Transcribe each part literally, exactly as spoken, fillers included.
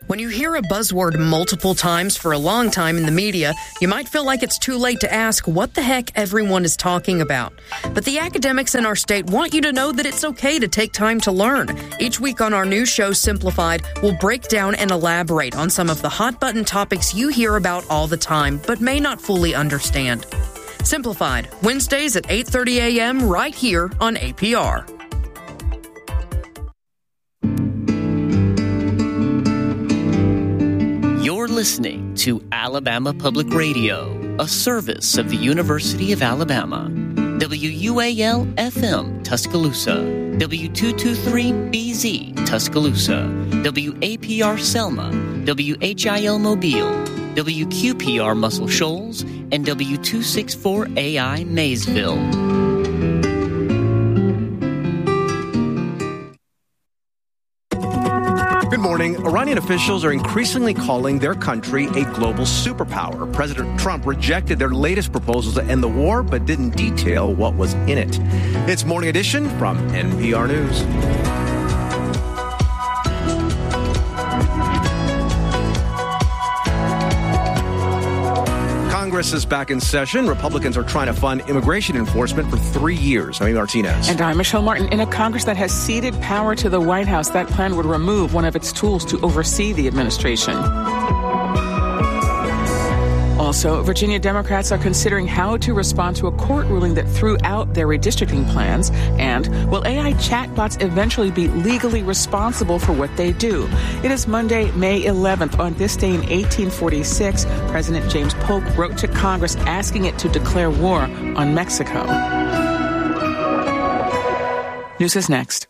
When you hear a buzzword multiple times for a long time in the media, you might feel like it's too late to ask what the heck everyone is talking about. But the academics in our state want you to know that it's okay to take time to learn. Each week on our new show, Simplified, we'll break down and elaborate on some of the hot-button topics you hear about all the time, but may not fully understand. Simplified, Wednesdays at eight thirty a.m. right here on A P R. You're listening to Alabama Public Radio, a service of the University of Alabama. W U A L F M Tuscaloosa, W two twenty-three B Z Tuscaloosa, W A P R Selma, W H I L Mobile, W Q P R Muscle Shoals, and W two sixty-four A I Maysville. Good morning. Iranian officials are increasingly calling their country a global superpower. President Trump rejected their latest proposals to end the war, but didn't detail what was in it. It's Morning Edition from N P R News. Congress is back in session. Republicans are trying to fund immigration enforcement for three years. I'm Martinez. And I'm Michelle Martin. In a Congress that has ceded power to the White House, that plan would remove one of its tools to oversee the administration. Also, Virginia Democrats are considering how to respond to a court ruling that threw out their redistricting plans. And will A I chatbots eventually be legally responsible for what they do? It is Monday, May eleventh. On this day in eighteen forty-six, President James Polk wrote to Congress asking it to declare war on Mexico. News is next.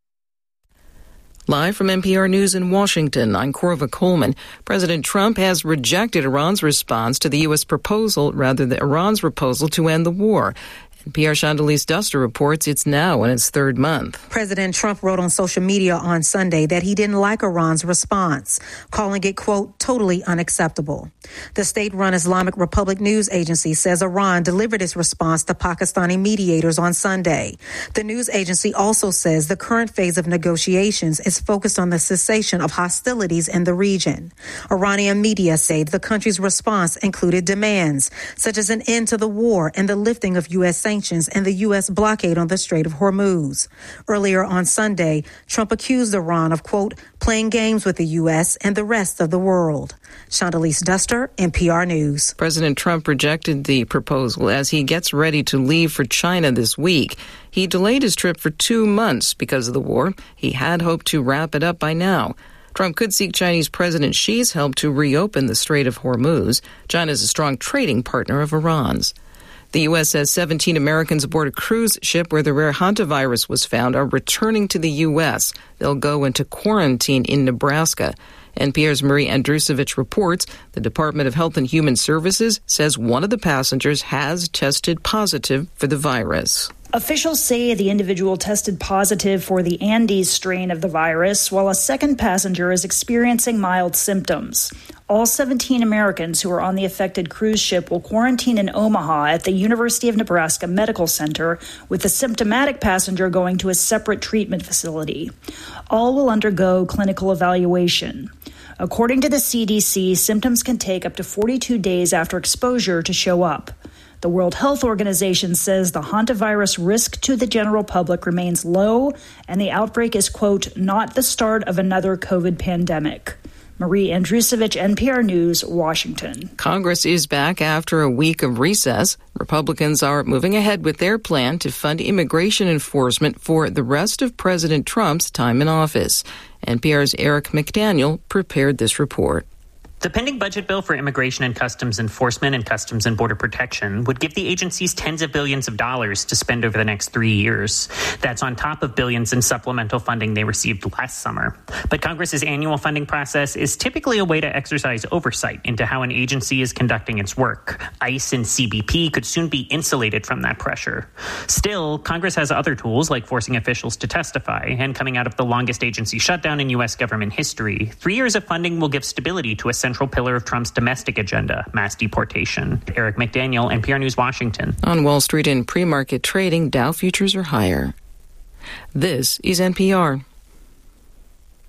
Live from N P R News in Washington, I'm Corva Coleman. President Trump has rejected Iran's response to the U S proposal, rather than Iran's proposal to end the war. N P R Chandalise Duster reports it's now in its third month. President Trump wrote on social media on Sunday that he didn't like Iran's response, calling it, quote, totally unacceptable. The state-run Islamic Republic news agency says Iran delivered its response to Pakistani mediators on Sunday. The news agency also says the current phase of negotiations is focused on the cessation of hostilities in the region. Iranian media say the country's response included demands such as an end to the war and the lifting of U S sanctions and the U S blockade on the Strait of Hormuz. Earlier on Sunday, Trump accused Iran of, quote, playing games with the U S and the rest of the world. Chandalise Duster, N P R News. President Trump rejected the proposal as he gets ready to leave for China this week. He delayed his trip for two months because of the war. He had hoped to wrap it up by now. Trump could seek Chinese President Xi's help to reopen the Strait of Hormuz. China is a strong trading partner of Iran's. The U S says seventeen Americans aboard a cruise ship where the rare hantavirus was found are returning to the U S. They'll go into quarantine in Nebraska. N P R's Marie Andrusevich reports the Department of Health and Human Services says one of the passengers has tested positive for the virus. Officials say the individual tested positive for the Andes strain of the virus, while a second passenger is experiencing mild symptoms. All seventeen Americans who are on the affected cruise ship will quarantine in Omaha at the University of Nebraska Medical Center, with the symptomatic passenger going to a separate treatment facility. All will undergo clinical evaluation. According to the C D C, symptoms can take up to forty-two days after exposure to show up. The World Health Organization says the hantavirus risk to the general public remains low, and the outbreak is, quote, not the start of another COVID pandemic. Marie Andrusevich, N P R News, Washington. Congress is back after a week of recess. Republicans are moving ahead with their plan to fund immigration enforcement for the rest of President Trump's time in office. N P R's Eric McDaniel prepared this report. The pending budget bill for immigration and customs enforcement and customs and border protection would give the agencies tens of billions of dollars to spend over the next three years. That's on top of billions in supplemental funding they received last summer. But Congress's annual funding process is typically a way to exercise oversight into how an agency is conducting its work. ICE and C B P could soon be insulated from that pressure. Still, Congress has other tools like forcing officials to testify, and coming out of the longest agency shutdown in U S government history, three years of funding will give stability to a central pillar of Trump's domestic agenda, mass deportation. Eric McDaniel, N P R News, Washington. On Wall Street in pre-market trading, Dow futures are higher. This is N P R.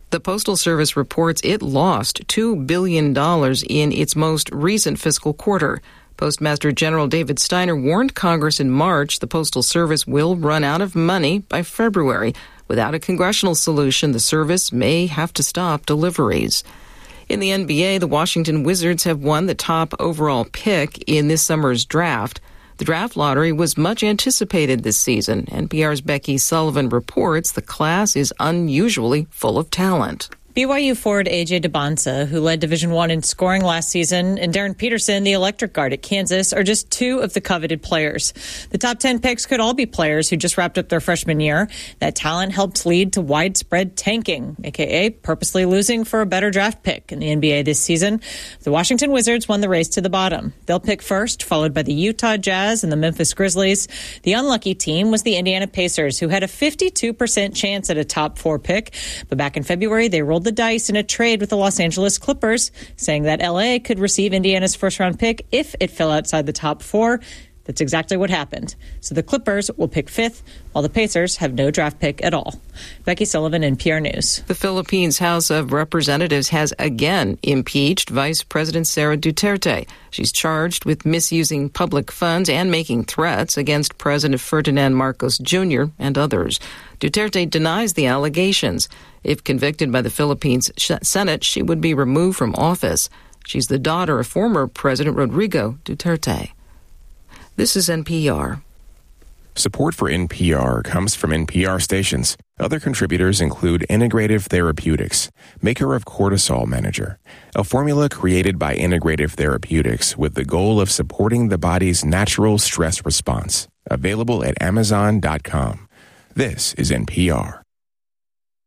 The Postal Service reports it lost two billion dollars in its most recent fiscal quarter. Postmaster General David Steiner warned Congress in March the Postal Service will run out of money by February. Without a congressional solution, the service may have to stop deliveries. In the N B A, the Washington Wizards have won the top overall pick in this summer's draft. The draft lottery was much anticipated this season. N P R's Becky Sullivan reports the class is unusually full of talent. B Y U forward A J DeBonsa, who led Division One in scoring last season, and Darren Peterson, the electric guard at Kansas, are just two of the coveted players. The top ten picks could all be players who just wrapped up their freshman year. That talent helps lead to widespread tanking, a k a purposely losing for a better draft pick in the N B A this season. The Washington Wizards won the race to the bottom. They'll pick first, followed by the Utah Jazz and the Memphis Grizzlies. The unlucky team was the Indiana Pacers, who had a fifty-two percent chance at a top four pick. But back in February, they rolled the dice in a trade with the Los Angeles Clippers, saying that L A could receive Indiana's first-round pick if it fell outside the top four. That's exactly what happened. So the Clippers will pick fifth, while the Pacers have no draft pick at all. Becky Sullivan, N P R News. The Philippines House of Representatives has again impeached Vice President Sara Duterte. She's charged with misusing public funds and making threats against President Ferdinand Marcos Junior and others. Duterte denies the allegations. If convicted by the Philippines Senate, she would be removed from office. She's the daughter of former President Rodrigo Duterte. This is N P R. Support for N P R comes from N P R stations. Other contributors include Integrative Therapeutics, maker of Cortisol Manager, a formula created by Integrative Therapeutics with the goal of supporting the body's natural stress response. Available at amazon dot com. This is N P R.